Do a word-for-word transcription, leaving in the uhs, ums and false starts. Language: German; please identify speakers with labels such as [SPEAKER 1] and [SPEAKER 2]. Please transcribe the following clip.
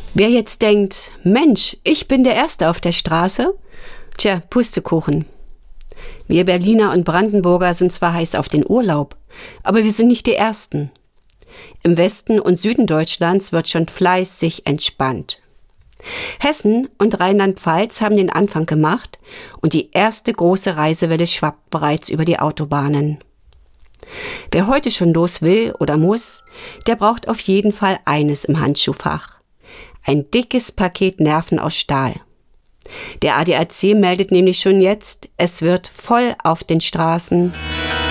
[SPEAKER 1] Wer jetzt denkt, Mensch, ich bin der Erste auf der Straße, tja, Pustekuchen. Wir Berliner und Brandenburger sind zwar heiß auf den Urlaub, aber wir sind nicht die Ersten. Im Westen und Süden Deutschlands wird schon fleißig entspannt. Hessen und Rheinland-Pfalz haben den Anfang gemacht und die erste große Reisewelle schwappt bereits über die Autobahnen. Wer heute schon los will oder muss, der braucht auf jeden Fall eines im Handschuhfach. Ein dickes Paket Nerven aus Stahl. Der A D A C meldet nämlich schon jetzt, es wird voll auf den Straßen.